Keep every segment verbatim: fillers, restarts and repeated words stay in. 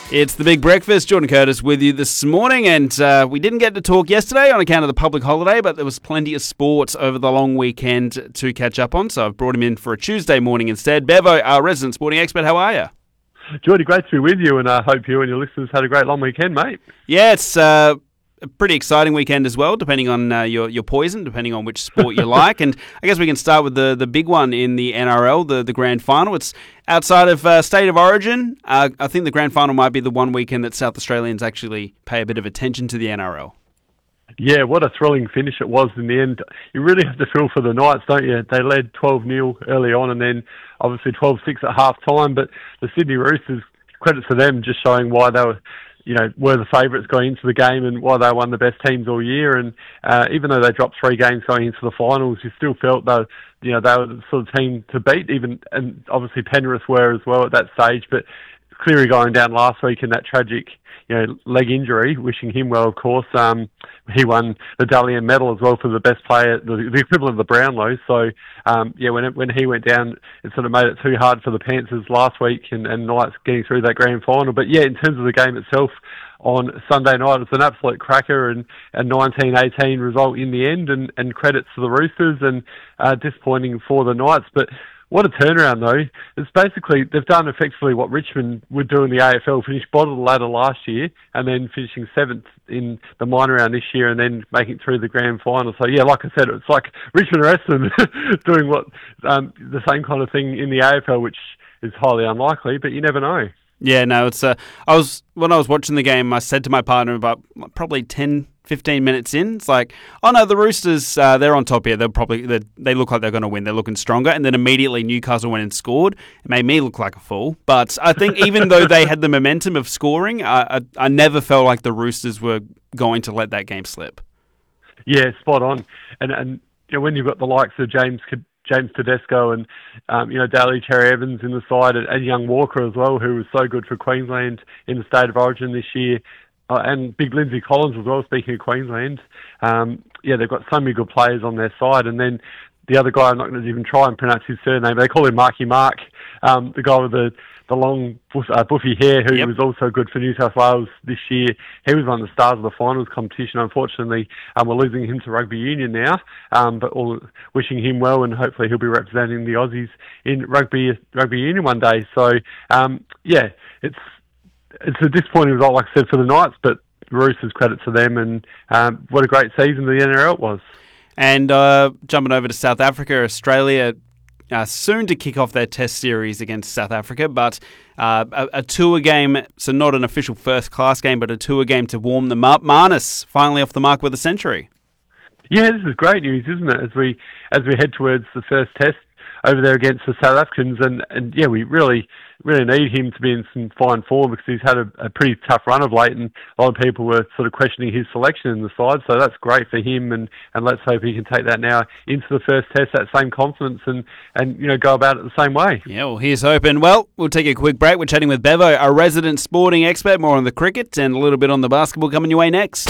It's the Big Breakfast. Jordan Curtis with you this morning, and uh, we didn't get to talk yesterday on account of the public holiday, but there was plenty of sports over the long weekend to catch up on, so I've brought him in for a Tuesday morning instead. Bevo, our resident sporting expert, how are you? Jordy, great to be with you, and I hope you and your listeners had a great long weekend, mate. Yeah, it's uh, a pretty exciting weekend as well, depending on uh, your, your poison, depending on which sport you like. And I guess we can start with the, the big one in the N R L, the, the grand final. It's outside of uh, State of Origin. Uh, I think the grand final might be the one weekend that South Australians actually pay a bit of attention to the N R L. Yeah, what a thrilling finish it was in the end. You really have to feel for the Knights, don't you? They led twelve nil early on and then obviously twelve six at half-time, but the Sydney Roosters, credit to them, just showing why they were, you know, were the favourites going into the game and why they were one of the best teams all year. And uh, even though they dropped three games going into the finals, you still felt though, you know, they were the sort of team to beat. Even and obviously Penrith were as well at that stage. But Cleary going down last week in that tragic, you know, leg injury. Wishing him well, of course. Um, he won the Dalian medal as well for the best player, the, the equivalent of the Brownlow. So um, yeah, when it, when he went down, it sort of made it too hard for the Panthers last week and, and Knights getting through that grand final. But yeah, in terms of the game itself, on Sunday night, it's an absolute cracker and a nineteen eighteen result in the end, and, and credits to the Roosters and uh, disappointing for the Knights. But what a turnaround, though. It's basically, they've done effectively what Richmond would do in the A F L, finish bottom of the ladder last year and then finishing seventh in the minor round this year and then making it through the grand final. So, yeah, like I said, it's like Richmond or Essendon doing what um, the same kind of thing in the A F L, which is highly unlikely, but you never know. Yeah, no, it's. Uh, I was when I was watching the game, I said to my partner about probably ten, fifteen minutes in, it's like, oh no, the Roosters, uh, they're on top here. They're probably they they look like they're going to win. They're looking stronger, and then immediately Newcastle went and scored. It made me look like a fool. But I think even though they had the momentum of scoring, I, I I never felt like the Roosters were going to let that game slip. Yeah, spot on. And and you know, when you've got the likes of James. James Tedesco and, um, you know, Daly Cherry-Evans in the side and, and young Walker as well, who was so good for Queensland in the State of Origin this year. Uh, and big Lindsay Collins as well, speaking of Queensland. Um, yeah, they've got so many good players on their side. And then the other guy, I'm not going to even try and pronounce his surname, but they call him Marky Mark, um, the guy with the, the long buff, uh, buffy hair who yep. was also good for New South Wales this year. He was one of the stars of the finals competition. Unfortunately, um, we're losing him to rugby union now, um, but all, wishing him well, and hopefully he'll be representing the Aussies in rugby rugby union one day. So, um, yeah, it's it's a disappointing result, like I said, for the Knights, but Roosters, credit to them, and um, what a great season the N R L it was. And uh, jumping over to South Africa, Australia uh, soon to kick off their test series against South Africa, but uh, a, a tour game, so not an official first-class game, but a tour game to warm them up. Marnus finally off the mark with a century. Yeah, this is great news, isn't it, as we as we head towards the first test over there against the South Africans, and, and yeah, we really, really need him to be in some fine form because he's had a, a pretty tough run of late, and a lot of people were sort of questioning his selection in the side, so that's great for him, and, and let's hope he can take that now into the first test, that same confidence, and, and you know, go about it the same way. Yeah, well, here's hoping. Well, we'll take a quick break. We're chatting with Bevo, our resident sporting expert, more on the cricket and a little bit on the basketball coming your way next.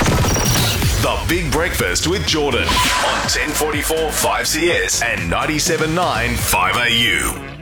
The Big Breakfast with Jordan on ten forty-four five C S and ninety-seven point nine five A U.